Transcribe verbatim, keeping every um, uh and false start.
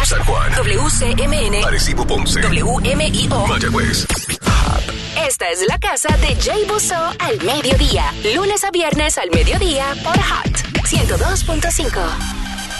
San Juan. W C M N. Arecibo, Ponce. W M I O. Mayagüez. Esta es la casa de Jay Busso al mediodía. Lunes a viernes al mediodía por Hot ciento dos punto cinco.